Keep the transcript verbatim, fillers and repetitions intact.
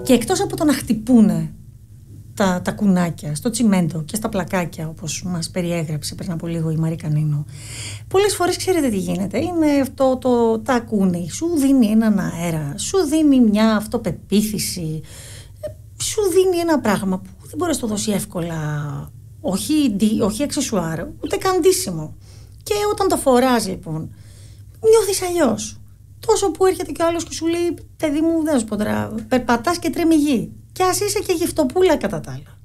Και εκτός από το να χτυπούνε τα, τα κουνάκια στο τσιμέντο και στα πλακάκια, όπως μας περιέγραψε πριν από λίγο η Μαρή Κανίνου, πολλές φορές ξέρετε τι γίνεται. Είναι αυτό το τακούνι, σου δίνει έναν αέρα, σου δίνει μια αυτοπεποίθηση, σου δίνει ένα πράγμα που δεν μπορεί να το δώσει εύκολα, όχι, όχι αξεσουάρ, ούτε καν ντύσιμο. Και όταν το φοράς λοιπόν, νιώθεις αλλιώς. Τόσο που έρχεται κι ο άλλος και σου λέει: παιδί μου, δεν σου πω τώρα, περπατάς και τρέμει γη. Και ας είσαι και γυφτοπούλα κατά τα άλλα.